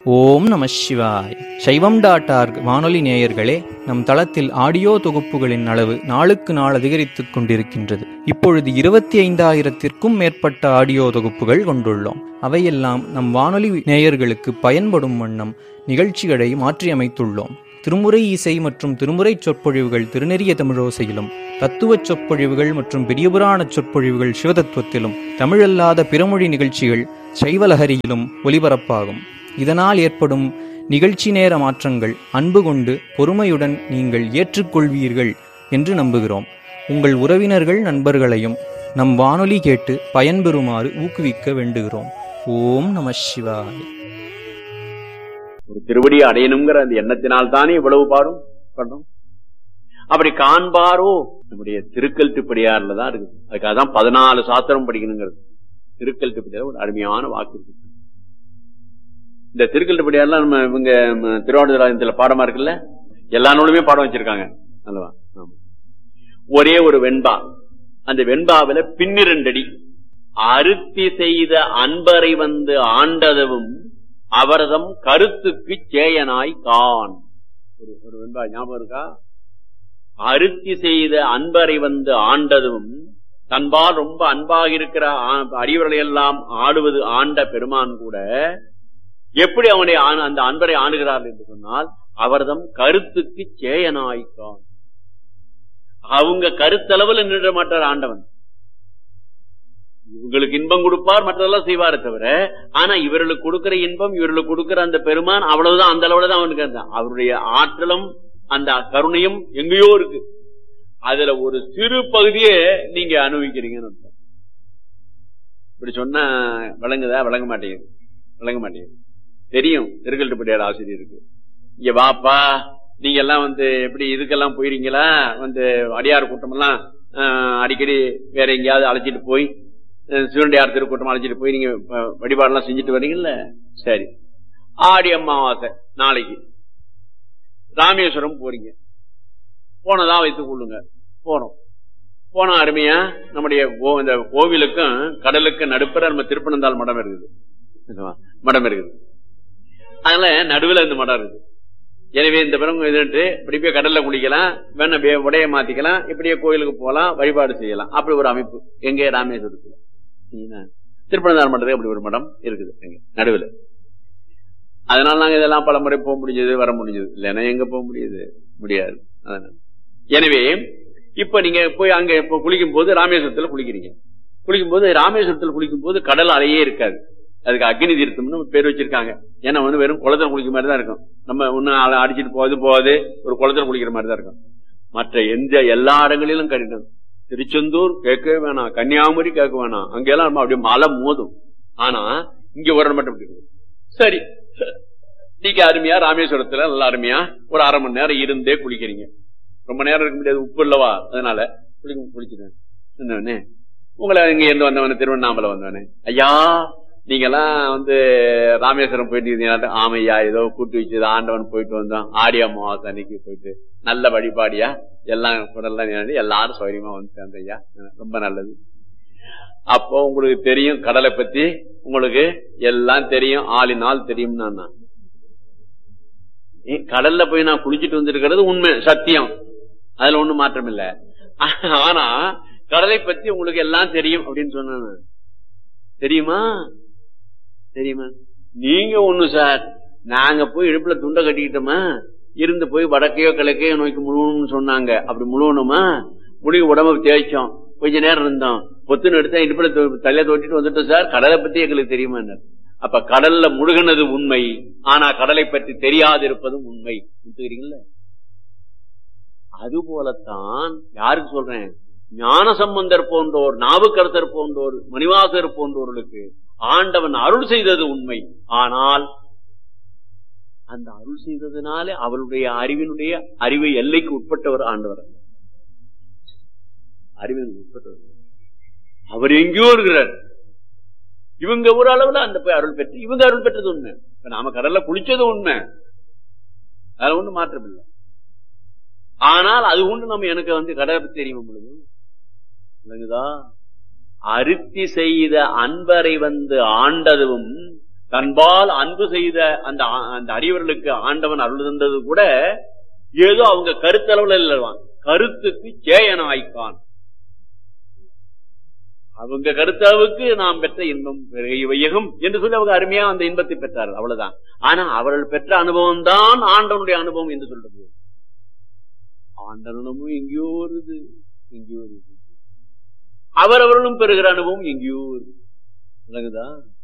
ஓம் நம சிவாய். சைவம்.org வானொலி நேயர்களே, நம் தளத்தில் ஆடியோ தொகுப்புகளின் அளவு நாளுக்கு நாள் அதிகரித்துக் கொண்டிருக்கின்றது. இப்பொழுது 25,000-த்திற்கும் மேற்பட்ட ஆடியோ தொகுப்புகள் கொண்டுள்ளோம். அவையெல்லாம் நம் வானொலி நேயர்களுக்கு பயன்படும் வண்ணம் நிகழ்ச்சிகளை மாற்றியமைத்துள்ளோம். திருமுறை இசை மற்றும் திருமுறை சொற்பொழிவுகள் திருநெறிய தமிழோசையிலும், தத்துவ சொற்பொழிவுகள் மற்றும் பெரியபுராண சொற்பொழிவுகள் சிவதத்துவத்திலும், தமிழல்லாத பிறமொழி நிகழ்ச்சிகள் சைவலஹரியிலும் ஒலிபரப்பாகும். இதனால் ஏற்படும் நிகழ்ச்சி நேர மாற்றங்கள் அன்பு கொண்டு பொறுமையுடன் நீங்கள் ஏற்றுக்கொள்வீர்கள் என்று நம்புகிறோம். உங்கள் உறவினர்கள் நண்பர்களையும் நம் வானொலி கேட்டு பயன்பெறுமாறு ஊக்குவிக்க வேண்டுகிறோம். ஓம் நம சிவாய. ஒரு திருவடியை அடையணுங்கிற அந்த எண்ணத்தினால் தானே இவ்வளவு பாடும் பண்ணோம். அப்படி காண்பாரோ நம்முடைய திருக்கல் திருப்படியார்ல தான் இருக்குது. அதுக்காக தான் 14 சாஸ்திரம் படிக்கணுங்கிறது. திருக்கல் திருப்படியார் ஒரு அருமையான வாக்கு இருக்கு. இந்த திருக்கல் திருப்படியார்லாம் நம்ம இவங்க திருவாவடுதுறையில பாடமா இருக்குல்ல, எல்லா நூலுமே பாடம் வச்சிருக்காங்க அல்லவா. ஒரே ஒரு வெண்பா, அந்த வெண்பாவில பின்னிரண்டடி அருத்தி செய்த அன்பரை வந்து ஆண்டதும் அவரதம் கருத்துக்கு சேயனாய் கான். ஒரு வெண்பா ஞாபகம் இருக்கா? அருத்தி செய்த அன்பரை வந்து ஆண்டதும், தன்பால் ரொம்ப அன்பாக இருக்கிற அடியவர்களை எல்லாம் ஆடுவது ஆண்ட பெருமான் கூட எப்படி அவனை அந்த அன்பரை ஆணுகிறார் என்று சொன்னால் அவர்தம் கருத்துக்கு சேயனாய் கான். அவங்க கருத்தளவில் நின்ற மாட்டார் ஆண்டவன். இவங்களுக்கு இன்பம் கொடுப்பார், மற்றதெல்லாம் செய்வாரே தவிர, ஆனா இவர்களுக்கு கொடுக்கிற இன்பம், இவர்களுக்கு கொடுக்கிற அந்த பெருமான் அவ்வளவுதான், அந்த அளவுலதான் அவனுக்கு அவருடைய ஆற்றலும் அந்த கருணையும் எங்கேயோ இருக்கு. அதுல ஒரு சிறு பகுதியே நீங்க அனுபவிக்கிறீங்கன்னு இப்படி சொன்னா விளங்குதா? விளங்க மாட்டேங்குது. தெரியும் திருக்கல்பட்டியார் ஆசிரியருக்கு. இங்க வாப்பா, நீங்க எல்லாம் வந்து எப்படி இதுக்கெல்லாம் போயிருங்களா, வந்து அடியார் கூட்டம் எல்லாம் அடிக்கடி வேற எங்கேயாவது அழைச்சிட்டு போய் சிவனடியார் திருக்கூட்டம் அழைச்சிட்டு போய் நீங்க வழிபாடெல்லாம் செஞ்சுட்டு வரீங்கல்ல. சரி, ஆடி அமாவாசை நாளைக்கு ராமேஸ்வரம் போறீங்க. போனதா வைத்துக் கொள்ளுங்க. போன அருமையா நம்முடைய இந்த கோவிலுக்கும் கடலுக்கும் நடுப்புற நம்ம திருப்பனந்தாள் மடம் இருக்குது. அதனால நடுவில் இந்த மடம் இருக்குது. எனவே இந்த பிறகு இப்படி போய் கடல்ல குளிக்கலாம், வேணா உடைய மாத்திக்கலாம், இப்படியே கோயிலுக்கு போகலாம், வழிபாடு செய்யலாம். அப்படி ஒரு அமைப்பு எங்க ராமேஸ்வரத்துல திருப்பனந்தாள் மடத்துக்கு அப்படி ஒரு மடம் இருக்குது எங்க நடுவில். அதனால நாங்க இதெல்லாம் பல முறை போக முடிஞ்சது, வர முடிஞ்சது. இல்லைன்னா எங்க போக முடியாது. அதனால எனவே இப்ப நீங்க போய் அங்க குளிக்கும் போது ராமேஸ்வரத்துல குளிக்கும் போது கடல் அலையே இருக்காது. அதுக்கு அக்னி தீர்த்தம்னு பேர் வச்சிருக்காங்க. ஏன்னா வந்து வெறும் குளத்துல குளிக்கிற மாதிரி தான் இருக்கும். நம்ம ஒண்ணு அடிச்சுட்டு போகாது, ஒரு குளத்துல குளிக்கிற மாதிரி தான் இருக்கும். மற்ற எல்லா இடங்களிலும் கடினம். திருச்செந்தூர் கேட்கவே வேணாம், கன்னியாகுமரி கேட்க வேணாம், அங்கெல்லாம் அப்படியே மழை மோதும். ஆனா இங்க ஒரு மட்டும் இருக்கு. சரி, நீங்க அருமையா ராமேஸ்வரத்துல நல்லா அருமையா ஒரு 1/2 மணி நேரம் இருந்தே குளிக்கிறீங்க. ரொம்ப நேரம் இருக்க முடியாது, உப்பு இல்லவா, அதனால குளிச்சுட்டேன். உங்களை இங்க இருந்து வந்தவன திருவண்ணாமலை வந்தவனே, ஐயா நீங்க எல்லாம் வந்து ராமேஸ்வரம் போயிட்டு ஆமையா ஏதோ கூட்டு வச்சு ஆண்டவன் போயிட்டு வந்தோம், ஆடி அமாவாசை அன்னைக்கு போயிட்டு நல்ல வழிபாடியா எல்லாம் குடல்லாம் எல்லாரும் சௌகரியமா வந்து சேர்ந்தையா, ரொம்ப நல்லது. அப்போ உங்களுக்கு தெரியும் கடலை பத்தி, உங்களுக்கு எல்லாம் தெரியும், ஆளினால் தெரியும். கடல்ல போய் நான் குளிச்சுட்டு வந்திருக்கிறது உண்மை, சத்தியம், அதுல ஒண்ணும் மாற்றம் இல்லை. ஆனா கடலை பத்தி உங்களுக்கு எல்லாம் தெரியும் அப்படின்னு சொன்ன தெரியுமா? நீங்க ஒண்ணு சார், நாங்க போய் இடுப்புல துண்டை கட்டிக்கிட்டோமா, இருந்து போய் வடக்கையோ கிழக்கையோ நோக்கி முழுவணும்னு சொன்னாங்க. அப்படி முழுவணுமா, முடிவு உடம்பு தேய்ச்சோம், கொஞ்ச நேரம் இருந்தோம், பொத்துன்னு எடுத்தா இடுப்புல தலைய தோட்டிட்டு வந்துட்டோம் சார், கடலை பத்தி எங்களுக்கு தெரியுமா? அப்ப கடல்ல முழுகினது உண்மை, ஆனா கடலை பற்றி தெரியாது இருப்பதும் உண்மை. புரிஞ்சுக்கிறீங்களா? அது போலத்தான் யாருக்கு சொல்றேன், ஞானசம்பந்தர் போன்றோர், நாவுக்கரசர் போன்றோர், மணிவாசர் போன்றோர்களுக்கு ஆண்டவன் அருள் செய்தது உண்மை. ஆனால் அந்த அருள் செய்ததுனாலே அவருடைய அறிவு எல்லைக்கு உட்பட்டவர் ஆண்டவர், அறிவின் உட்பட்டவர். அவர் எங்கேயோ இருக்கிறார். இவங்க ஒரு அளவுல அந்த போய் அருள் பெற்று இவங்க அருள் பெற்றது உண்மை. நாம கடல்ல குளிச்சது உண்மை, அதுல ஒண்ணு மாற்றம் இல்லை. ஆனால் அது ஒண்ணு நம்ம எனக்கு வந்து கடலை பத்தி தெரியும் பொழுது விளங்குதா? அருத்தி செய்த அன்பரை வந்து ஆண்டதும் தன்பால் அன்பு செய்த அந்த அந்த அடியவர்களுக்கு ஆண்டவன் அருள் தந்தது கூட ஏதோ அவங்க கருத்தளவுல இல்லவான், கருத்துக்கு சேயனாய்க்கான். அவங்க கருத்தளவுக்கு நாம் பெற்ற இன்பம் வையகம் என்று சொல்லி அவங்க அருமையா அந்த இன்பத்தை பெற்றார்கள், அவ்வளவுதான். ஆனா அவர்கள் பெற்ற அனுபவம் தான் ஆண்டவனுடைய அனுபவம் என்று சொல்றது. ஆண்டவனும் எங்கேயோ வருது, எங்கேயோ வருது. அவரவர்களும் பெறுகிற அனுபவம் எங்கேயோ வருது. விளங்குதா?